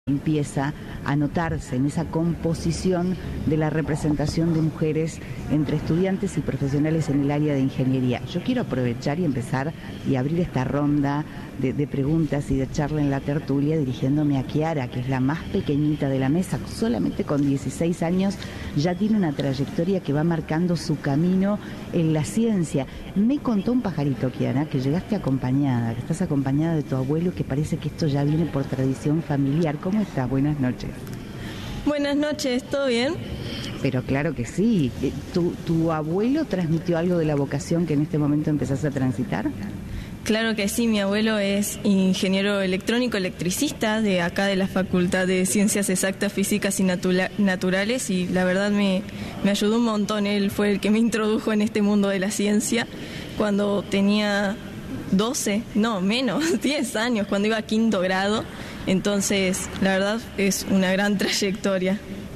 empieza a notarse en esa composición de la representación de mujeres entre estudiantes y profesionales en el área de ingeniería. Yo quiero aprovechar y empezar y abrir esta ronda de preguntas y de charla en la tertulia dirigiéndome a Chiara, que es la más pequeñita de la mesa, solamente con 16 años ya tiene una trayectoria que va marcando su camino en la ciencia. Me contó un pajarito, Chiara, que llegaste acompañada, que estás acompañada de tu abuelo, que parece que esto ya viene por tradición familiar. ¿Cómo estás? Buenas noches. Buenas noches, ¿todo bien? Pero claro que sí. ¿Tu abuelo transmitió algo de la vocación que en este momento empezás a transitar? Claro que sí, mi abuelo es ingeniero electrónico, electricista de acá de la Facultad de Ciencias Exactas, Físicas y Naturales, y la verdad me ayudó un montón. Él fue el que me introdujo en este mundo de la ciencia cuando tenía 10 años, cuando iba a 5º grado. Entonces, la verdad es una gran trayectoria.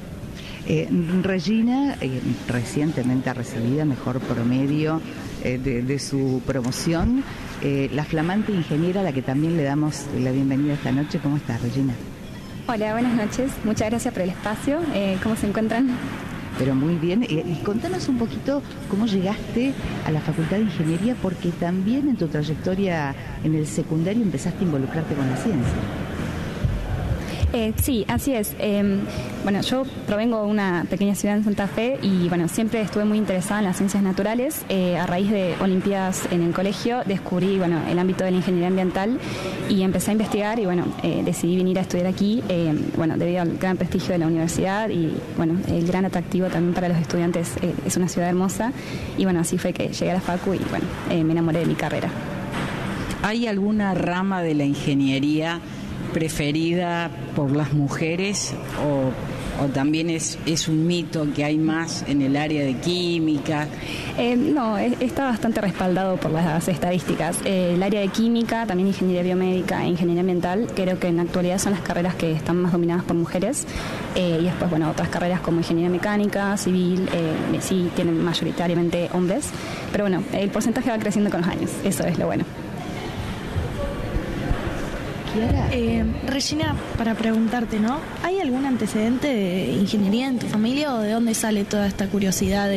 Regina, recientemente recibida mejor promedio de su promoción, la flamante ingeniera a la que también le damos la bienvenida esta noche. ¿Cómo estás, Regina? Hola, buenas noches. Muchas gracias por el espacio. ¿Cómo se encuentran? Pero muy bien. Y contanos un poquito cómo llegaste a la Facultad de Ingeniería, porque también en tu trayectoria en el secundario empezaste a involucrarte con la ciencia. Sí, así es. Bueno, yo provengo de una pequeña ciudad en Santa Fe y bueno, siempre estuve muy interesada en las ciencias naturales. A raíz de Olimpiadas en el colegio descubrí el ámbito de la ingeniería ambiental y empecé a investigar y decidí venir a estudiar aquí, debido al gran prestigio de la universidad y el gran atractivo también para los estudiantes. Es una ciudad hermosa y así fue que llegué a la Facu y me enamoré de mi carrera. ¿Hay alguna rama de la ingeniería preferida por las mujeres o también es un mito que hay más en el área de química? No, está bastante respaldado por las estadísticas. El área de química, también ingeniería biomédica e ingeniería ambiental, creo que en la actualidad son las carreras que están más dominadas por mujeres. Y después, otras carreras como ingeniería mecánica, civil, sí tienen mayoritariamente hombres. Pero el porcentaje va creciendo con los años, eso es lo bueno. Regina, para preguntarte, ¿no? ¿Hay algún antecedente de ingeniería en tu familia o de dónde sale toda esta curiosidad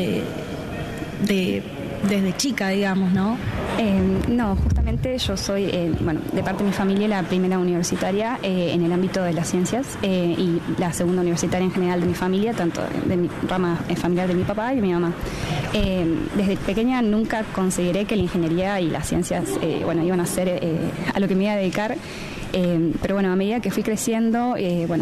desde chica, digamos, ¿no? No, justamente yo soy, de parte de mi familia, la primera universitaria en el ámbito de las ciencias y la segunda universitaria en general de mi familia, tanto de mi rama familiar de mi papá y de mi mamá. Desde pequeña nunca consideré que la ingeniería y las ciencias iban a ser a lo que me iba a dedicar. Pero a medida que fui creciendo,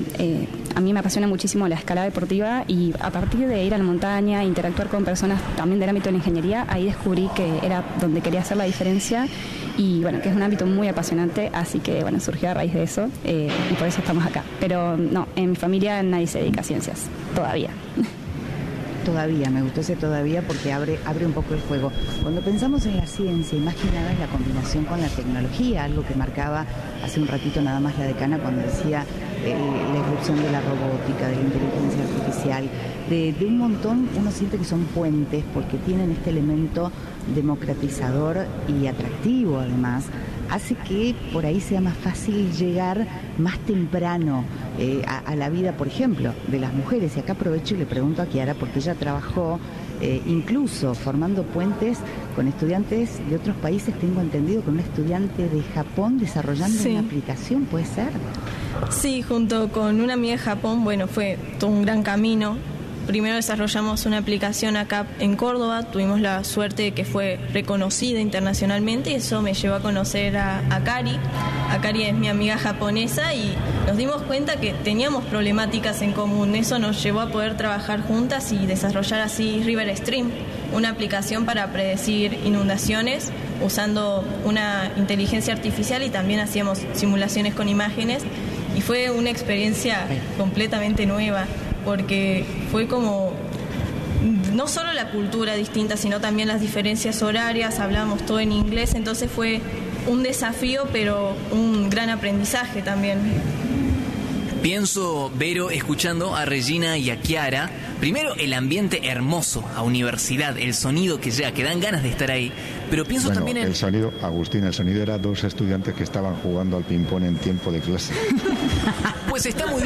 a mí me apasiona muchísimo la escalada deportiva y a partir de ir a la montaña, interactuar con personas también del ámbito de la ingeniería, ahí descubrí que era donde quería hacer la diferencia y que es un ámbito muy apasionante, así que surgió a raíz de eso y por eso estamos acá. Pero no, en mi familia nadie se dedica a ciencias, todavía. Todavía, me gustó ese todavía porque abre un poco el juego. Cuando pensamos en la ciencia, más que nada es la combinación con la tecnología, algo que marcaba hace un ratito nada más la decana cuando decía la irrupción de la robótica, de la inteligencia artificial, de un montón. Uno siente que son puentes porque tienen este elemento democratizador y atractivo además, hace que por ahí sea más fácil llegar más temprano a la vida, por ejemplo, de las mujeres. Y acá aprovecho y le pregunto a Chiara, porque ella trabajó incluso formando puentes con estudiantes de otros países, tengo entendido, con un estudiante de Japón desarrollando una aplicación, ¿puede ser? Sí, junto con una amiga de Japón, fue todo un gran camino. Primero desarrollamos una aplicación acá en Córdoba, tuvimos la suerte de que fue reconocida internacionalmente y eso me llevó a conocer a Akari. Akari es mi amiga japonesa y nos dimos cuenta que teníamos problemáticas en común. Eso nos llevó a poder trabajar juntas y desarrollar así River Stream, una aplicación para predecir inundaciones usando una inteligencia artificial y también hacíamos simulaciones con imágenes y fue una experiencia completamente nueva. Porque fue como, no solo la cultura distinta, sino también las diferencias horarias, hablábamos todo en inglés, entonces fue un desafío, pero un gran aprendizaje también. Pienso, Vero, escuchando a Regina y a Chiara, primero el ambiente hermoso, a universidad, el sonido que llega, que dan ganas de estar ahí, Pero pienso Bueno, también en... el sonido, Agustín, el sonido era 2 estudiantes que estaban jugando al ping-pong en tiempo de clase. Pues está muy